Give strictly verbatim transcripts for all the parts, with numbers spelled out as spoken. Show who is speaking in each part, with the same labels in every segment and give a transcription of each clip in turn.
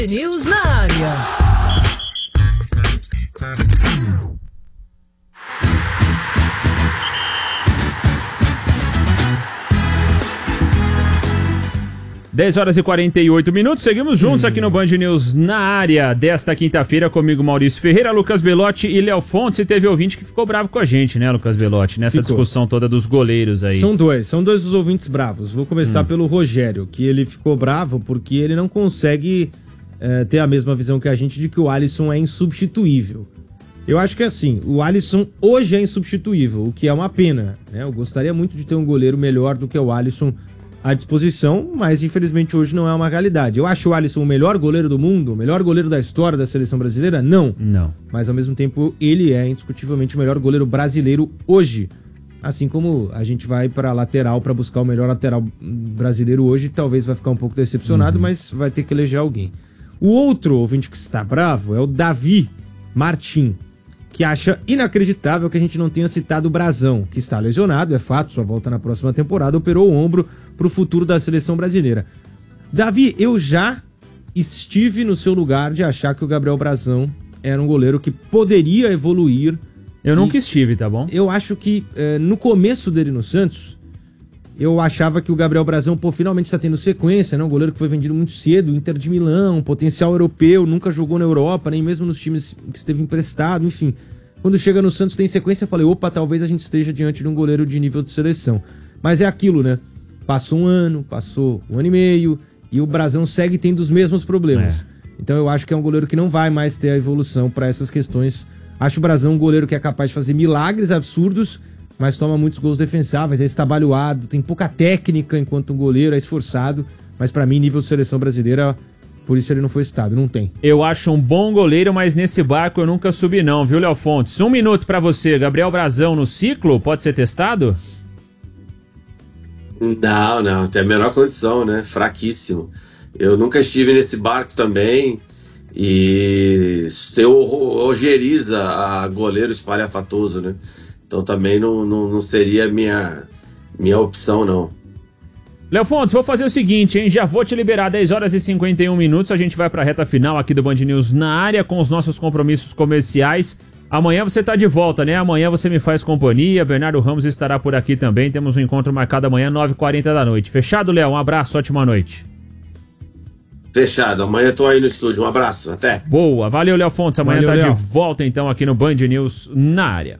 Speaker 1: News na área.
Speaker 2: dez horas e quarenta e oito minutos, seguimos juntos hum. aqui no Band News na área desta quinta-feira, comigo Maurício Ferreira, Lucas Belotti e Léo Fontes. E teve ouvinte que ficou bravo com a gente, né, Lucas Belotti, nessa ficou. discussão toda dos goleiros aí.
Speaker 3: São dois, são dois dos ouvintes bravos. Vou começar hum. pelo Rogério, que ele ficou bravo porque ele não consegue é, ter a mesma visão que a gente de que o Alisson é insubstituível. Eu acho que é assim, o Alisson hoje é insubstituível, o que é uma pena, né? Eu gostaria muito de ter um goleiro melhor do que o Alisson à disposição, mas infelizmente hoje não é uma realidade. Eu acho o Alisson o melhor goleiro do mundo, o melhor goleiro da história da seleção brasileira? Não.
Speaker 2: Não.
Speaker 3: Mas ao mesmo tempo ele é indiscutivelmente o melhor goleiro brasileiro hoje. Assim como a gente vai para lateral para buscar o melhor lateral brasileiro hoje, talvez vai ficar um pouco decepcionado, uhum. mas vai ter que eleger alguém. O outro ouvinte que está bravo é o Davi Martim, que acha inacreditável que a gente não tenha citado o Brazão, que está lesionado, é fato, só volta na próxima temporada, operou o ombro para o futuro da seleção brasileira. Davi, eu já estive no seu lugar de achar que o Gabriel Brazão era um goleiro que poderia evoluir.
Speaker 2: Eu nunca estive, tá bom?
Speaker 3: Eu acho que eh, no começo dele no Santos, eu achava que o Gabriel Brazão, pô, finalmente está tendo sequência, né? Um goleiro que foi vendido muito cedo, Inter de Milão, potencial europeu, nunca jogou na Europa, nem mesmo nos times que esteve emprestado, enfim. Quando chega no Santos tem sequência, eu falei, opa, talvez a gente esteja diante de um goleiro de nível de seleção. Mas é aquilo, né? Passou um ano, passou um ano e meio, e o Brazão segue tendo os mesmos problemas. É. Então eu acho que é um goleiro que não vai mais ter a evolução para essas questões. Acho o Brazão um goleiro que é capaz de fazer milagres absurdos, mas toma muitos gols defensáveis, é estabalhoado, tem pouca técnica enquanto um goleiro, é esforçado, mas pra mim, nível de seleção brasileira, por isso ele não foi citado, não tem.
Speaker 2: Eu acho um bom goleiro, mas nesse barco eu nunca subi não, viu, Léo Fontes? Um minuto pra você, Gabriel Brazão no ciclo, pode ser testado?
Speaker 4: Não, não, tem a menor condição, né, fraquíssimo. Eu nunca estive nesse barco também, e você ojeriza a goleiro espalhafatoso, né? Então também não, não, não seria minha, minha opção, não.
Speaker 2: Léo Fontes, vou fazer o seguinte, hein? Já vou te liberar dez horas e cinquenta e um minutos. A gente vai pra reta final aqui do Band News na área com os nossos compromissos comerciais. Amanhã você tá de volta, né? Amanhã você me faz companhia. Bernardo Ramos estará por aqui também. Temos um encontro marcado amanhã, nove e quarenta da noite. Fechado, Léo? Um abraço, ótima noite.
Speaker 4: Fechado. Amanhã eu tô aí no estúdio. Um abraço. Até.
Speaker 2: Boa. Valeu, Léo Fontes. Amanhã Valeu, tá Léo. de volta, então, aqui no Band News na área.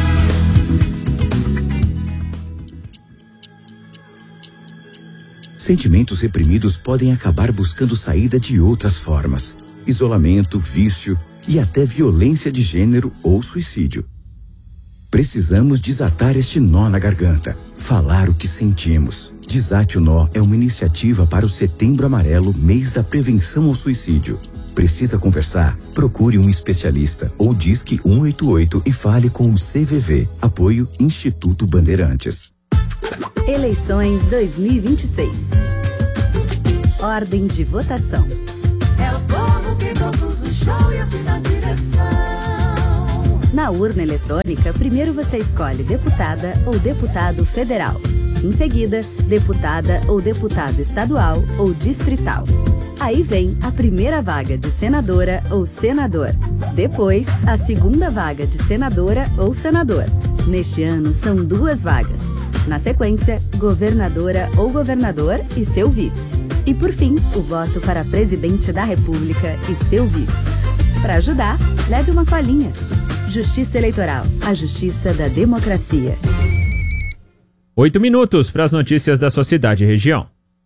Speaker 5: Sentimentos reprimidos podem acabar buscando saída de outras formas. Isolamento, vício e até violência de gênero ou suicídio. Precisamos desatar este nó na garganta, falar o que sentimos. Desate o Nó é uma iniciativa para o Setembro Amarelo, mês da prevenção ao suicídio. Precisa conversar? Procure um especialista ou disque um oito oito e fale com o C V V. Apoio Instituto Bandeirantes.
Speaker 6: Eleições dois mil e vinte e seis. Ordem de votação.
Speaker 7: É o povo que produz o show e a cidade direção.
Speaker 6: Na urna eletrônica, primeiro você escolhe deputada ou deputado federal. Em seguida, deputada ou deputado estadual ou distrital. Aí vem a primeira vaga de senadora ou senador. Depois, a segunda vaga de senadora ou senador. Neste ano, são duas vagas. Na sequência, governadora ou governador e seu vice. E por fim, o voto para presidente da República e seu vice. Para ajudar, leve uma colinha. Justiça Eleitoral, a justiça da democracia.
Speaker 2: Oito minutos para as notícias da sua cidade e região.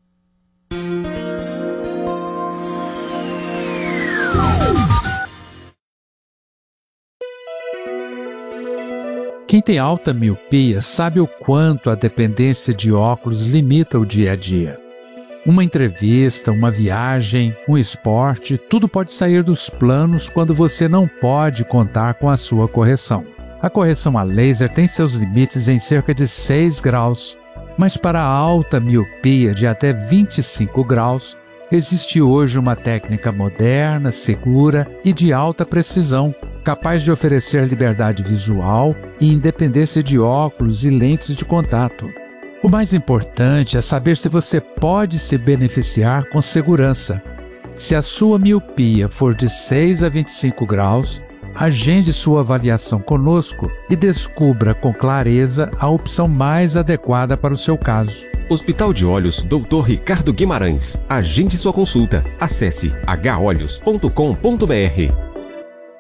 Speaker 8: Quem tem alta miopia sabe o quanto a dependência de óculos limita o dia a dia. Uma entrevista, uma viagem, um esporte, tudo pode sair dos planos quando você não pode contar com a sua correção. A correção a laser tem seus limites em cerca de seis graus, mas para a alta miopia de até vinte e cinco graus, existe hoje uma técnica moderna, segura e de alta precisão, capaz de oferecer liberdade visual e independência de óculos e lentes de contato. O mais importante é saber se você pode se beneficiar com segurança. Se a sua miopia for de seis a vinte e cinco graus, agende sua avaliação conosco e descubra com clareza a opção mais adequada para o seu caso.
Speaker 1: Hospital de Olhos doutor Ricardo Guimarães. Agende sua consulta. Acesse h olhos ponto com ponto b r.